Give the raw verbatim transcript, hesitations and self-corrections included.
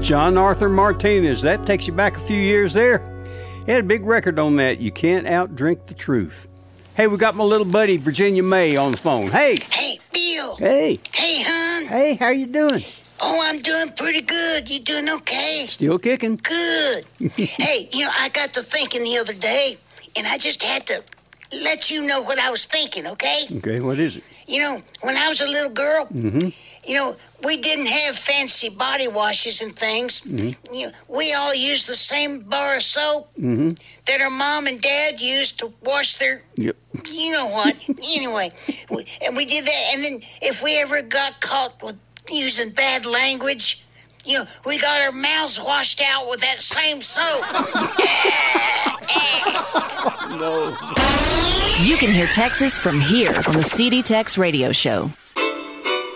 John Arthur Martinez. That takes you back a few years there. He had a big record on that. You can't outdrink the truth. Hey, we got my little buddy Virginia May on the phone. Hey. Hey, Bill. Hey. Hey, hon. Hey, how you doing? Oh, I'm doing pretty good. You doing okay? Still kicking. Good. Hey, you know, I got to thinking the other day, and I just had to let you know what I was thinking, okay? Okay, what is it? You know, when I was a little girl, Mm-hmm. you know, we didn't have fancy body washes and things. Mm-hmm. You know, we all used the same bar of soap Mm-hmm. that our mom and dad used to wash their... Yep. You know what? Anyway, we, and we did that, and then if we ever got caught with using bad language, you know, we got our mouths washed out with that same soap. No. You can hear Texas from here on the C D Tex Radio Show.